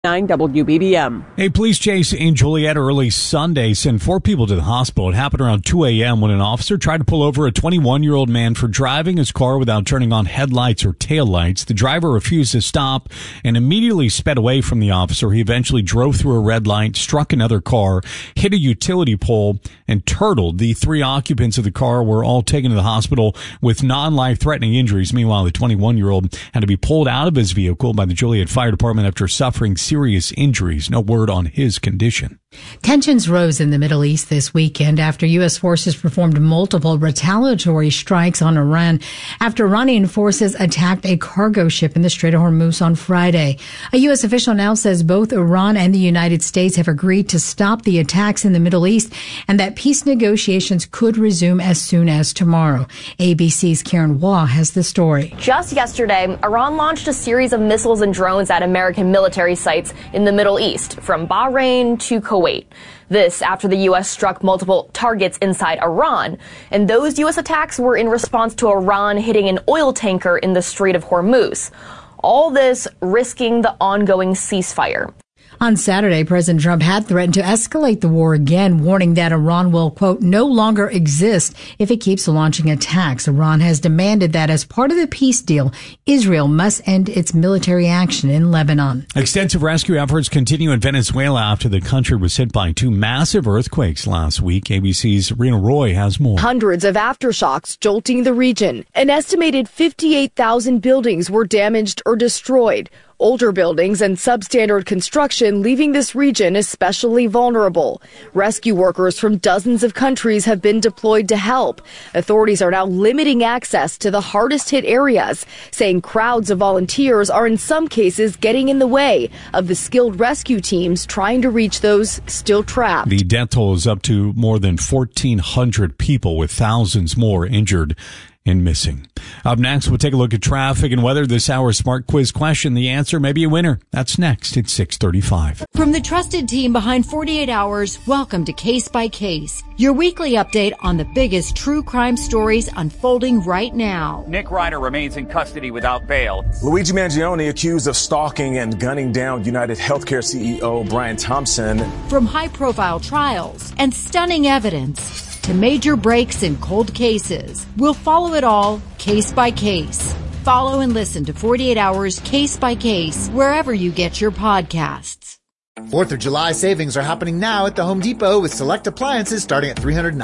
WBBM. A police chase in Joliet early Sunday sent 4 people to the hospital. It happened around 2 a.m. when an officer tried to pull over a 21-year-old man for driving his car without turning on headlights or taillights. The driver refused to stop and immediately sped away from the officer. He eventually drove through a red light, struck another car, hit a utility pole, and turtled. The 3 occupants of the car were all taken to the hospital with non-life-threatening injuries. Meanwhile, the 21-year-old had to be pulled out of his vehicle by the Joliet Fire Department after suffering serious injuries. No word on his condition. Tensions rose in the Middle East this weekend after U.S. forces performed multiple retaliatory strikes on Iran after Iranian forces attacked a cargo ship in the Strait of Hormuz on Friday. A U.S. official now says both Iran and the United States have agreed to stop the attacks in the Middle East and that peace negotiations could resume as soon as tomorrow. ABC's Karen Waugh has the story. Just yesterday, Iran launched a series of missiles and drones at American military sites in the Middle East, from Bahrain to Kuwait. This after the U.S. struck multiple targets inside Iran. And those U.S. attacks were in response to Iran hitting an oil tanker in the Strait of Hormuz. All this risking the ongoing ceasefire. On Saturday, President Trump had threatened to escalate the war again, warning that Iran will, quote, no longer exist if it keeps launching attacks. Iran has demanded that as part of the peace deal, Israel must end its military action in Lebanon. Extensive rescue efforts continue in Venezuela after the country was hit by 2 massive earthquakes last week. ABC's Rena Roy has more. Hundreds of aftershocks jolting the region. An estimated 58,000 buildings were damaged or destroyed. Older buildings and substandard construction leaving this region especially vulnerable. Rescue workers from dozens of countries have been deployed to help. Authorities are now limiting access to the hardest hit areas, saying crowds of volunteers are in some cases getting in the way of the skilled rescue teams trying to reach those still trapped. The death toll is up to more than 1,400 people, with thousands more injured and missing. Up next, we'll take a look at traffic and weather. This hour's smart quiz question. The answer may be a winner. That's next at 6:35. From the trusted team behind 48 Hours, welcome to Case by Case, your weekly update on the biggest true crime stories unfolding right now. Nick Ryder remains in custody without bail. Luigi Mangione accused of stalking and gunning down United Healthcare CEO Brian Thompson. From high-profile trials and stunning evidence to major breaks in cold cases, we'll follow it all case by case. Follow and listen to 48 Hours Case by Case wherever you get your podcasts. 4th of July savings are happening now at the Home Depot with select appliances starting at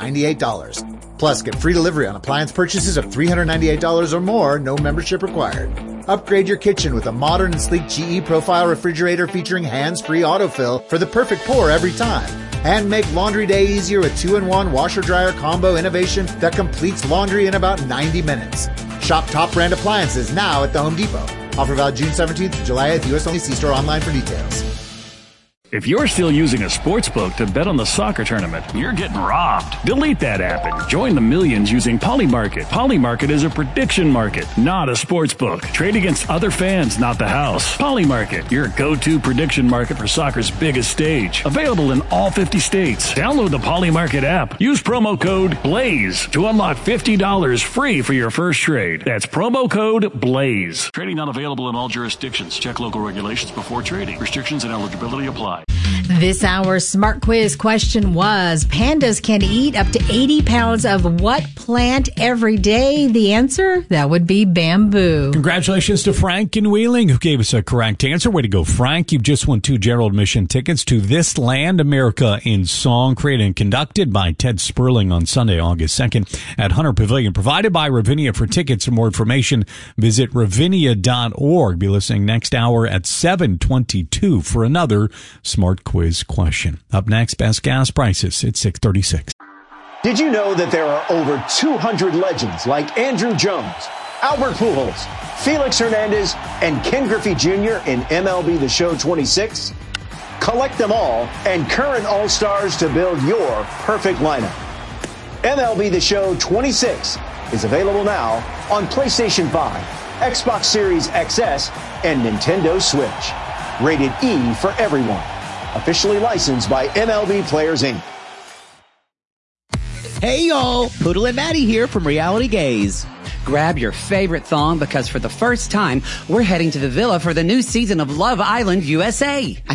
$398. Plus, get free delivery on appliance purchases of $398 or more, no membership required. Upgrade your kitchen with a modern and sleek GE Profile refrigerator featuring hands-free autofill for the perfect pour every time. And make laundry day easier with 2-in-1 washer-dryer combo innovation that completes laundry in about 90 minutes. Shop top brand appliances now at the Home Depot. Offer valid June 17th to July 8th. U.S. only. See store online for details. If you're still using a sports book to bet on the soccer tournament, you're getting robbed. Delete that app and join the millions using Polymarket. Polymarket is a prediction market, not a sports book. Trade against other fans, not the house. Polymarket, your go-to prediction market for soccer's biggest stage. Available in all 50 states. Download the Polymarket app. Use promo code BLAZE to unlock $50 free for your first trade. That's promo code BLAZE. Trading not available in all jurisdictions. Check local regulations before trading. Restrictions and eligibility apply. This hour's smart quiz question was, pandas can eat up to 80 pounds of what plant every day? The answer? That would be bamboo. Congratulations to Frank in Wheeling, who gave us a correct answer. Way to go, Frank. You've just won 2 general admission tickets to This Land America in Song, created and conducted by Ted Sperling on Sunday, August 2nd at Hunter Pavilion. Provided by Ravinia. For tickets and more information, visit ravinia.org. Be listening next hour at 7:22 for another smart quiz question. Up next, best gas prices at 6:36. Did you know that there are over 200 legends like Andrew Jones, Albert Pujols, Felix Hernandez, and Ken Griffey Jr. in MLB The Show 26? Collect them all and current All-Stars to build your perfect lineup. MLB The Show 26 is available now on PlayStation 5, Xbox Series XS, and Nintendo Switch. Rated E for everyone. Officially licensed by MLB Players, Inc. Hey, y'all. Poodle and Maddie here from Reality Gaze. Grab your favorite thong because for the first time, we're heading to the villa for the new season of Love Island USA. I